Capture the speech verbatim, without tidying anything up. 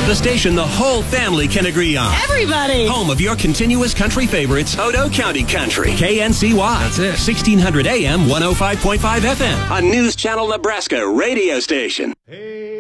The station the whole family can agree on. Everybody! Home of your continuous country favorites, Odo County Country. K N C Y. That's it. sixteen hundred A M, one oh five point five F M. A News Channel Nebraska radio station. Hey.